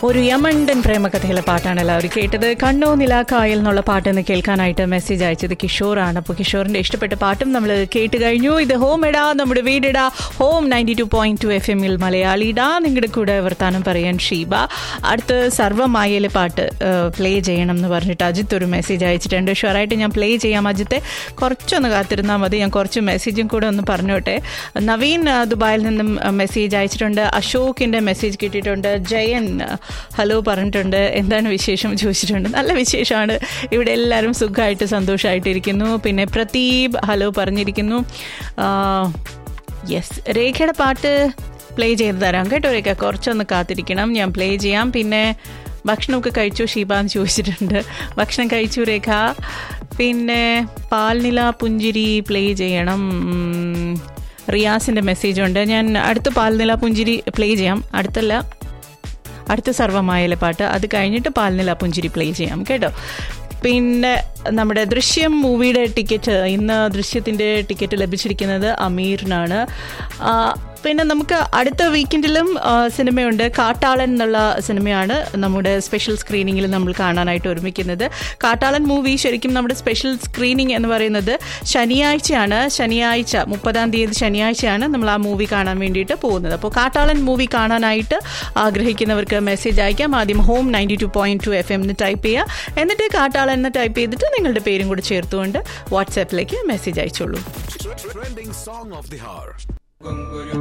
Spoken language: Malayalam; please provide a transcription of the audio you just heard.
ഒരു യമണ്ടൻ പ്രേമകഥയിലെ പാട്ടാണ് എല്ലാവരും കേട്ടത്. കണ്ണോ നിലാക്കായൽ എന്നുള്ള പാട്ടെന്ന് കേൾക്കാനായിട്ട് മെസ്സേജ് അയച്ചത് കിഷോറാണ്. അപ്പോൾ കിഷോറിന്റെ ഇഷ്ടപ്പെട്ട പാട്ടും നമ്മൾ കേട്ട് കഴിഞ്ഞു. ഇത് ഹോം എടാ, നമ്മുടെ വീടിടാ, ഹോം 92.2 FM മലയാളിടാ. നിങ്ങളുടെ കൂടെ വർത്താനം പറയാൻ ഷീബ. അടുത്ത് സർവ്വമായയിലെ പാട്ട് പ്ലേ ചെയ്യണം എന്ന് പറഞ്ഞിട്ട് അജിത്ത് ഒരു മെസ്സേജ് അയച്ചിട്ടുണ്ട്. ഷുവറായിട്ട് ഞാൻ പ്ലേ ചെയ്യാം അജിത്തെ, കുറച്ചൊന്ന് കാത്തിരുന്നാൽ മതി. ഞാൻ കുറച്ച് മെസ്സേജും കൂടെ ഒന്ന് പറഞ്ഞോട്ടെ. നവീൻ ദുബായിൽ നിന്നും മെസ്സേജ് അയച്ചിട്ടുണ്ട്. അശോകിൻ്റെ മെസ്സേജ് കിട്ടിയിട്ടുണ്ട്. ജയൻ ഹലോ പറഞ്ഞിട്ടുണ്ട്. എന്താണ് വിശേഷം ചോദിച്ചിട്ടുണ്ട്. നല്ല വിശേഷമാണ്, ഇവിടെ എല്ലാവരും സുഖമായിട്ട് സന്തോഷമായിട്ടിരിക്കുന്നു. പിന്നെ പ്രദീപ് ഹലോ പറഞ്ഞിരിക്കുന്നു. യെസ്, രേഖയുടെ പാട്ട് പ്ലേ ചെയ്ത് തരാം കേട്ടോ രേഖ, കുറച്ചൊന്ന് കാത്തിരിക്കണം, ഞാൻ പ്ലേ ചെയ്യാം. പിന്നെ ഭക്ഷണമൊക്കെ കഴിച്ചു ഷീബാന്ന് ചോദിച്ചിട്ടുണ്ട്. ഭക്ഷണം കഴിച്ചു രേഖ. പിന്നെ പാൽനില പുഞ്ചിരി പ്ലേ ചെയ്യണം. റിയാസിൻ്റെ മെസ്സേജുണ്ട്. ഞാൻ അടുത്ത പാൽനില പുഞ്ചിരി പ്ലേ ചെയ്യാം, അടുത്ത സർവ്വമായയിലെ പാട്ട്. അത് കഴിഞ്ഞിട്ട് പാൽനില പുഞ്ചിരി പ്ലേ ചെയ്യാം കേട്ടോ. പിന്നെ നമ്മുടെ ദൃശ്യം മൂവിയുടെ ടിക്കറ്റ്, ഇന്ന് ദൃശ്യത്തിൻ്റെ ടിക്കറ്റ് ലഭിച്ചിരിക്കുന്നത് അമീറിനാണ്. പിന്നെ നമുക്ക് അടുത്ത വീക്കെൻഡിലും സിനിമയുണ്ട്. കാട്ടാളൻ എന്നുള്ള സിനിമയാണ് നമ്മുടെ സ്പെഷ്യൽ സ്ക്രീനിങ്ങിൽ നമ്മൾ കാണാനായിട്ട് ഒരുമിക്കുന്നത്. കാട്ടാളൻ മൂവി ശരിക്കും നമ്മുടെ സ്പെഷ്യൽ സ്ക്രീനിങ് എന്ന് പറയുന്നത് ശനിയാഴ്ചയാണ്. ശനിയാഴ്ച 30-ാം തീയതി ശനിയാഴ്ചയാണ് നമ്മൾ ആ മൂവി കാണാൻ വേണ്ടിയിട്ട് പോകുന്നത്. അപ്പോൾ കാട്ടാളൻ മൂവി കാണാനായിട്ട് ആഗ്രഹിക്കുന്നവർക്ക് മെസ്സേജ് അയക്കാം. ആദ്യം ഹോം 92.2 FM എന്ന് ടൈപ്പ് ചെയ്യുക. എന്നിട്ട് കാട്ടാളൻ എന്ന് ടൈപ്പ് ചെയ്തിട്ട് നിങ്ങളുടെ പേരും കൂടി ചേർത്തുകൊണ്ട് വാട്സാപ്പിലേക്ക് മെസ്സേജ് അയച്ചോളൂ.